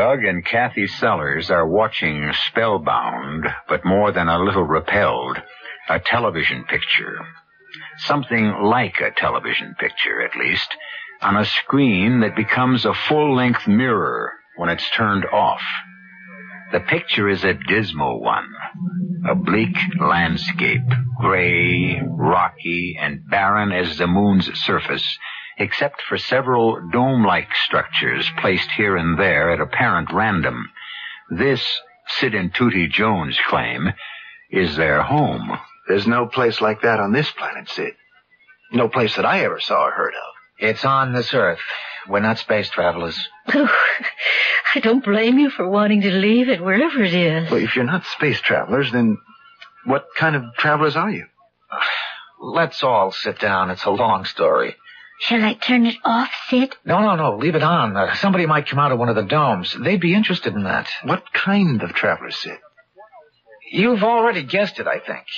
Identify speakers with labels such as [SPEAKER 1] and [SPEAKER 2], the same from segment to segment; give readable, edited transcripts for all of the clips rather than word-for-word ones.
[SPEAKER 1] Doug and Kathy Sellers are watching spellbound, but more than a little repelled, a television picture. Something like a television picture, at least, on a screen that becomes a full-length mirror when it's turned off. The picture is a dismal one. A bleak landscape, gray, rocky, and barren as the moon's surface, except for several dome-like structures placed here and there at apparent random. This, Sid and Tootie Jones claim, is their home.
[SPEAKER 2] There's no place like that on this planet, Sid. No place that I ever saw or heard of.
[SPEAKER 3] It's on this Earth. We're not space travelers.
[SPEAKER 4] Oh, I don't blame you for wanting to leave it, wherever it is.
[SPEAKER 2] Well, if you're not space travelers, then what kind of travelers are you?
[SPEAKER 3] Let's all sit down. It's a long story.
[SPEAKER 4] Shall I turn it off, Sid?
[SPEAKER 3] No. Leave it on. Somebody might come out of one of the domes. They'd be interested in that.
[SPEAKER 2] What kind of travelers, Sid?
[SPEAKER 3] You've already guessed it, I think.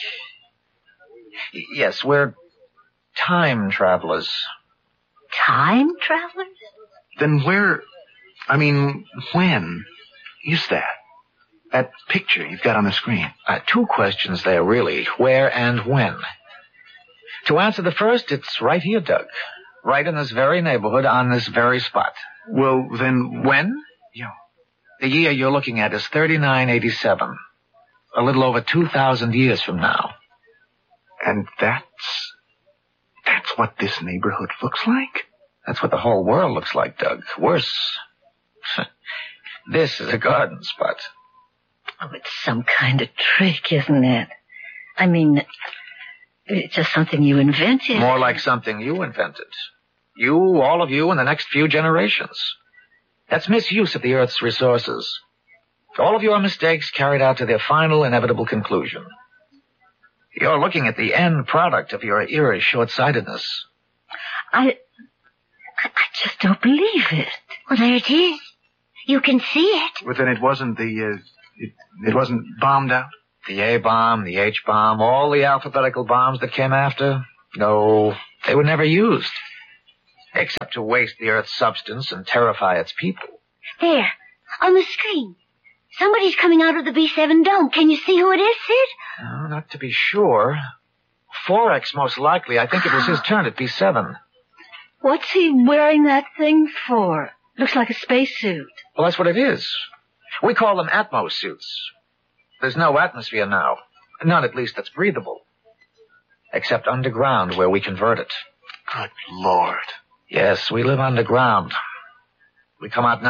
[SPEAKER 3] Yes, we're time travelers.
[SPEAKER 4] Time travelers?
[SPEAKER 2] Then when is that? That picture you've got on the screen.
[SPEAKER 3] Two questions there, really. Where and when? To answer the first, it's right here, Doug. Right in this very neighborhood, on this very spot.
[SPEAKER 2] Well, then...
[SPEAKER 3] When?
[SPEAKER 2] Yeah.
[SPEAKER 3] The year you're looking at is 3987. A little over 2,000 years from now.
[SPEAKER 2] And that's what this neighborhood looks like?
[SPEAKER 3] That's what the whole world looks like, Doug. Worse. This is a garden spot.
[SPEAKER 4] Oh, it's some kind of trick, isn't it? I mean, it's just something you invented.
[SPEAKER 3] More like something you invented. You, all of you, in the next few generations. That's misuse of the Earth's resources. All of your mistakes carried out to their final, inevitable conclusion. You're looking at the end product of your era's short-sightedness.
[SPEAKER 4] I just don't believe it.
[SPEAKER 5] Well, there it is. You can see it.
[SPEAKER 2] But then it wasn't it wasn't bombed out?
[SPEAKER 3] The A-bomb, the H-bomb, all the alphabetical bombs that came after? No, they were never used. Except to waste the Earth's substance and terrify its people.
[SPEAKER 5] There, on the screen. Somebody's coming out of the B7 dome. Can you see who it is, Sid?
[SPEAKER 3] No, not to be sure. Forex, most likely. I think it was his turn at B7.
[SPEAKER 4] What's he wearing that thing for? Looks like a spacesuit.
[SPEAKER 3] Well, that's what it is. We call them Atmos suits. There's no atmosphere now. None, at least, that's breathable. Except underground, where we convert it.
[SPEAKER 2] Good Lord.
[SPEAKER 3] Yes, we live underground. We come out now.